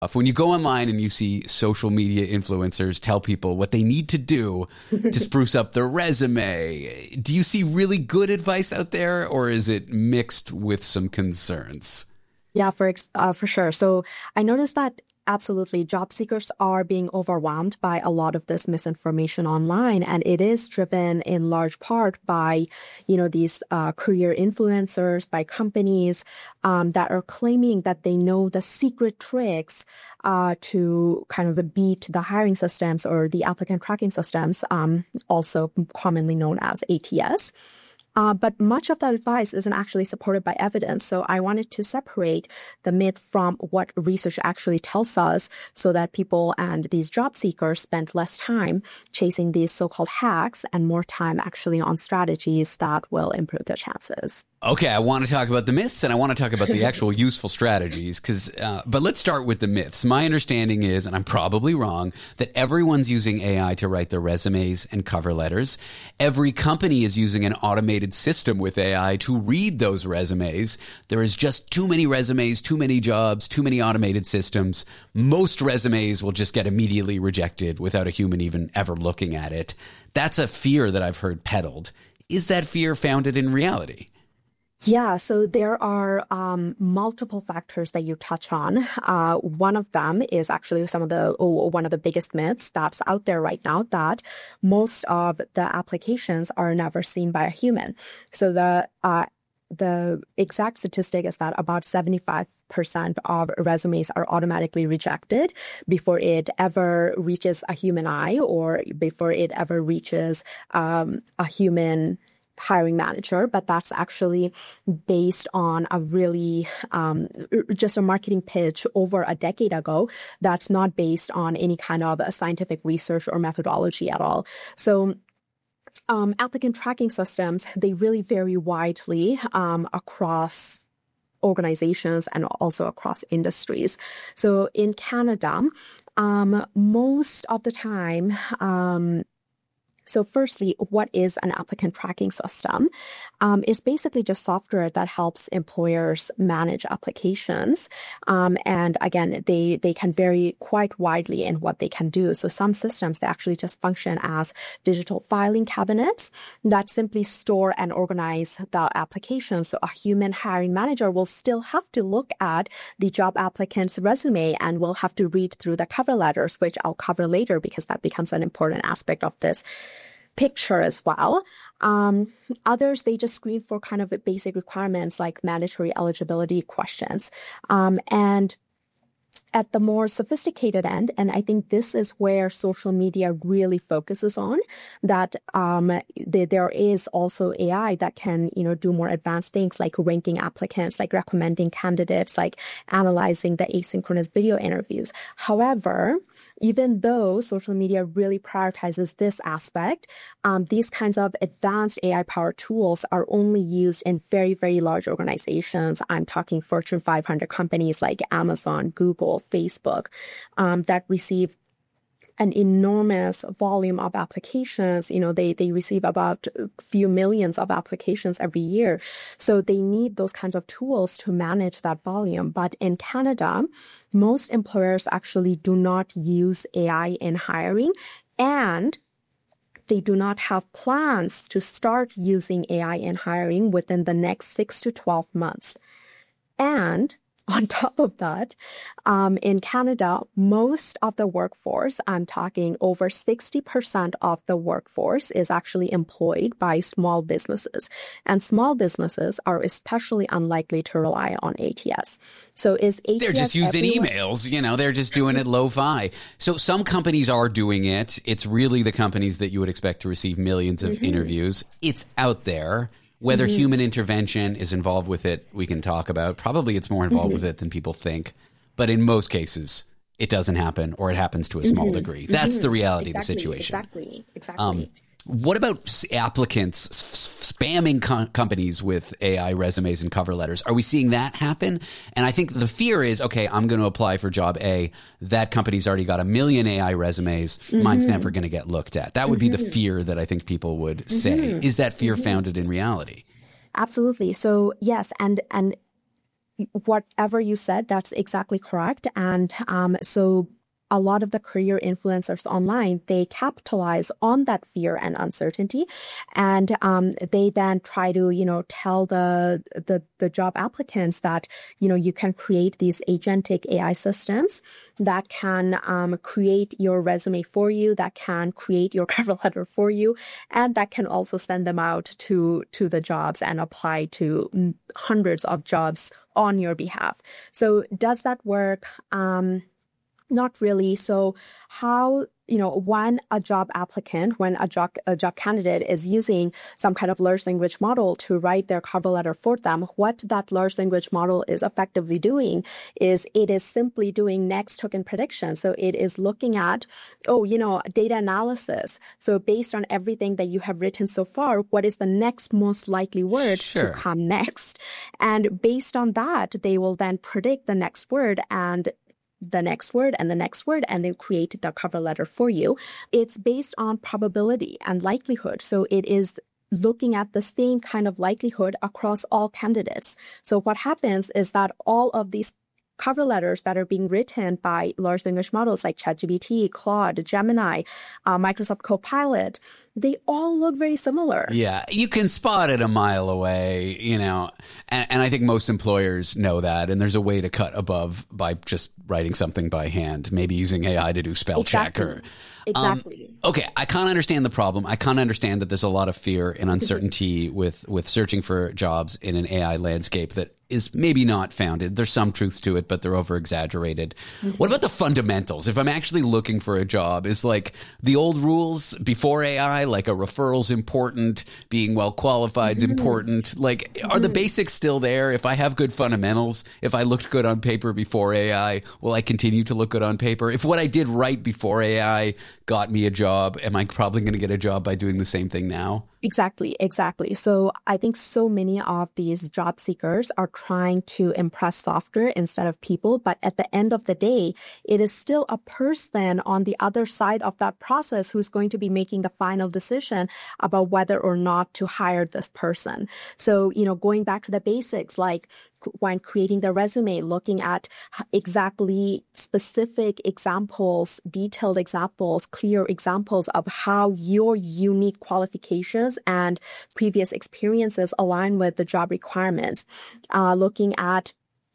When you go online and you see social media influencers tell people what they need to do to spruce up their resume, do you see really good advice out there, or is it mixed with some concerns? Yeah, for sure. So I noticed that absolutely job seekers are being overwhelmed by a lot of this misinformation online, and it is driven in large part by, these career influencers, by companies that are claiming that they know the secret tricks to kind of beat the hiring systems or the applicant tracking systems, also commonly known as ATS. But much of that advice isn't actually supported by evidence. So I wanted to separate the myth from what research actually tells us so that people and these job seekers spend less time chasing these so-called hacks and more time actually on strategies that will improve their chances. Okay, I want to talk about the myths and I want to talk about the actual useful strategies. But let's start with the myths. My understanding is, and I'm probably wrong, that everyone's using AI to write their resumes and cover letters. Every company is using an automated system with AI to read those resumes. There is just too many resumes, too many jobs, too many automated systems. Most resumes will just get immediately rejected without a human even ever looking at it. That's a fear that I've heard peddled. Is that fear founded in reality? Yeah, so there are multiple factors that you touch on. One of them is actually one of the biggest myths that's out there right now, that most of the applications are never seen by a human. So the exact statistic is that about 75% of resumes are automatically rejected before it ever reaches a human eye or before it ever reaches a human hiring manager, but that's actually based on a really just a marketing pitch over a decade ago. That's not based on any kind of scientific research or methodology at all. So applicant tracking systems, they really vary widely across organizations and also across industries. So in Canada, most of the time, so firstly, what is an applicant tracking system? It's basically just software that helps employers manage applications. And again, they can vary quite widely in what they can do. So some systems, they actually just function as digital filing cabinets that simply store and organize the applications. So a human hiring manager will still have to look at the job applicant's resume and will have to read through the cover letters, which I'll cover later because that becomes an important aspect of this picture as well. Others, they just screen for kind of basic requirements like mandatory eligibility questions. And at the more sophisticated end, and I think this is where social media really focuses on, that there is also AI that can, do more advanced things like ranking applicants, like recommending candidates, like analyzing the asynchronous video interviews. However, even though social media really prioritizes this aspect, these kinds of advanced AI-powered tools are only used in very, very large organizations. I'm talking Fortune 500 companies like Amazon, Google, Facebook, that receive an enormous volume of applications. They receive about a few millions of applications every year. So they need those kinds of tools to manage that volume. But in Canada, most employers actually do not use AI in hiring, and they do not have plans to start using AI in hiring within the next 6 to 12 months. And on top of that, in Canada, most of the workforce, I'm talking over 60% of the workforce, is actually employed by small businesses. And small businesses are especially unlikely to rely on ATS. So is ATS They're just using emails, they're just doing it lo-fi. So some companies are doing it. It's really the companies that you would expect to receive millions of interviews. It's out there. Whether human intervention is involved with it, we can talk about. Probably it's more involved with it than people think. But in most cases, it doesn't happen, or it happens to a small degree. That's the reality of the situation. Exactly. What about applicants spamming companies with AI resumes and cover letters? Are we seeing that happen? And I think the fear is, okay, I'm going to apply for job A. That company's already got 1 million AI resumes. Mine's never going to get looked at. That would be the fear that I think people would say. Is that fear founded in reality? Absolutely. So yes, and whatever you said, that's exactly correct. And so a lot of the career influencers online, they capitalize on that fear and uncertainty. And they then try to, tell the job applicants that, you can create these agentic AI systems that can create your resume for you, that can create your cover letter for you, and that can also send them out to the jobs and apply to hundreds of jobs on your behalf. So does that work? Not really. So how, when a job applicant, when a job candidate is using some kind of large language model to write their cover letter for them, what that large language model is effectively doing is it is simply doing next token prediction. So it is looking at, data analysis. So based on everything that you have written so far, what is the next most likely word to come next? And based on that, they will then predict the next word and the next word and the next word, and then create the cover letter for you. It's based on probability and likelihood. So it is looking at the same kind of likelihood across all candidates. So what happens is that all of these cover letters that are being written by large language models like ChatGPT, Claude, Gemini, Microsoft Copilot, they all look very similar. Yeah, you can spot it a mile away, and I think most employers know that. And there's a way to cut above by just writing something by hand, maybe using AI to do spell check. Exactly. Okay, I kind of understand the problem. I kind of understand that there's a lot of fear and uncertainty with searching for jobs in an AI landscape that is maybe not founded. There's some truths to it, but they're over-exaggerated. Mm-hmm. What about the fundamentals? If I'm actually looking for a job, is like the old rules before AI, like a referral's important, being well qualified is important. Like, are the basics still there? If I have good fundamentals, if I looked good on paper before AI, will I continue to look good on paper? If what I did right before AI got me a job, am I probably going to get a job by doing the same thing now? Exactly. So I think so many of these job seekers are trying to impress software instead of people. But at the end of the day, it is still a person on the other side of that process who's going to be making the final decision about whether or not to hire this person. So, going back to the basics, like when creating the resume, looking at exactly specific examples, detailed examples, clear examples of how your unique qualifications and previous experiences align with the job requirements, looking at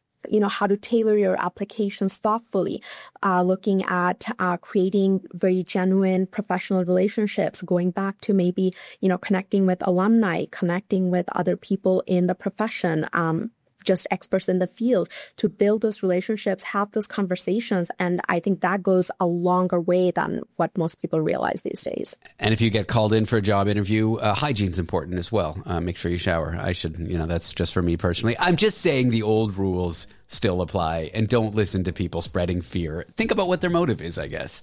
how to tailor your applications thoughtfully, looking at creating very genuine professional relationships, going back to maybe, connecting with alumni, connecting with other people in the profession, just experts in the field, to build those relationships, have those conversations. And I think that goes a longer way than what most people realize these days. And if you get called in for a job interview, hygiene's important as well. Make sure you shower. I should, that's just for me personally. I'm just saying the old rules still apply, and don't listen to people spreading fear. Think about what their motive is, I guess.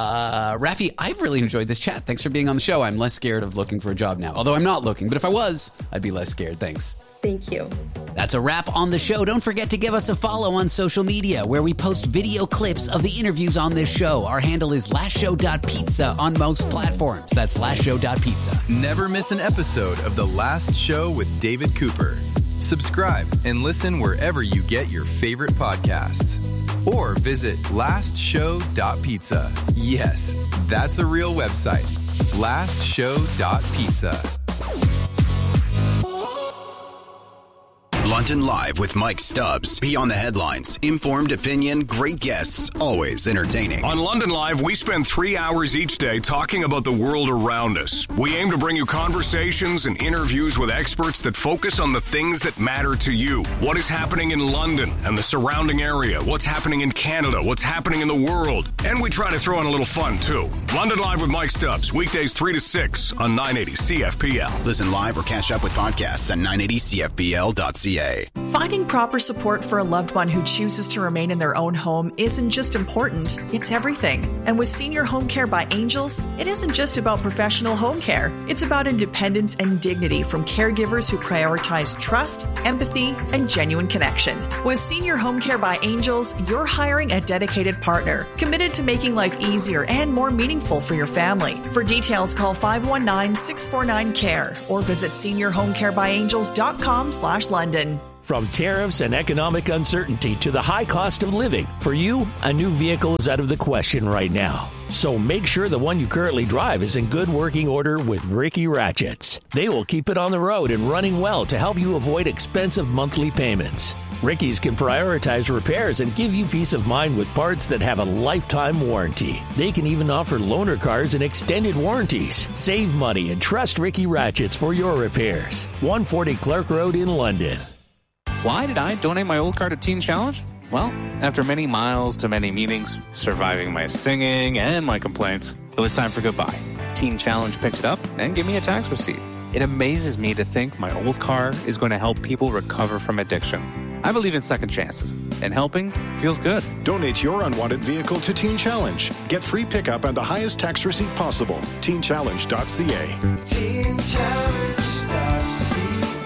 Rafi, I've really enjoyed this chat. Thanks for being on the show. I'm less scared of looking for a job now, although I'm not looking, but if I was, I'd be less scared. Thanks. Thank you. That's a wrap on the show. Don't forget to give us a follow on social media, where we post video clips of the interviews on this show. Our handle is lastshow.pizza on most platforms. That's lastshow.pizza. Never miss an episode of The Last Show with David Cooper. Subscribe and listen wherever you get your favorite podcasts. Or visit lastshow.pizza. Yes, that's a real website. lastshow.pizza. London Live with Mike Stubbs. Beyond the headlines. Informed opinion, great guests, always entertaining. On London Live, we spend 3 hours each day talking about the world around us. We aim to bring you conversations and interviews with experts that focus on the things that matter to you. What is happening in London and the surrounding area? What's happening in Canada? What's happening in the world? And we try to throw in a little fun, too. London Live with Mike Stubbs. Weekdays 3 to 6 on 980 CFPL. Listen live or catch up with podcasts at 980CFPL.ca. Finding proper support for a loved one who chooses to remain in their own home isn't just important, it's everything. And with Senior Home Care by Angels, it isn't just about professional home care. It's about independence and dignity from caregivers who prioritize trust, empathy, and genuine connection. With Senior Home Care by Angels, you're hiring a dedicated partner, committed to making life easier and more meaningful for your family. For details, call 519-649-CARE or visit seniorhomecarebyangels.com/London. From tariffs and economic uncertainty to the high cost of living, for you, a new vehicle is out of the question right now. So make sure the one you currently drive is in good working order with Ricky Ratchets. They will keep it on the road and running well to help you avoid expensive monthly payments. Ricky's can prioritize repairs and give you peace of mind with parts that have a lifetime warranty. They can even offer loaner cars and extended warranties. Save money and trust Ricky Ratchets for your repairs. 140 Clark Road in London. Why did I donate my old car to Teen Challenge? Well, after many miles to many meetings, surviving my singing and my complaints, it was time for goodbye. Teen Challenge picked it up and gave me a tax receipt. It amazes me to think my old car is going to help people recover from addiction. I believe in second chances, and helping feels good. Donate your unwanted vehicle to Teen Challenge. Get free pickup and the highest tax receipt possible. TeenChallenge.ca. TeenChallenge.ca.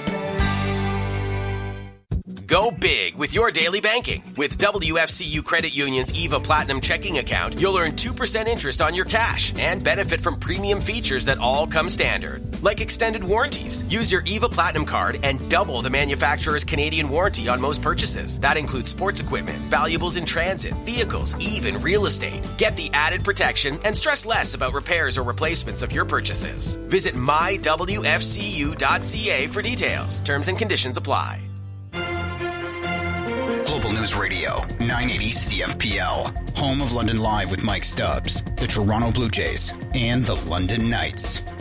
Go big with your daily banking. With WFCU Credit Union's EVA Platinum checking account, you'll earn 2% interest on your cash and benefit from premium features that all come standard, like extended warranties. Use your EVA Platinum card and double the manufacturer's Canadian warranty on most purchases. That includes sports equipment, valuables in transit, vehicles, even real estate. Get the added protection and stress less about repairs or replacements of your purchases. Visit mywfcu.ca for details. Terms and conditions apply. Global News Radio, 980 CFPL. Home of London Live with Mike Stubbs, the Toronto Blue Jays, and the London Knights.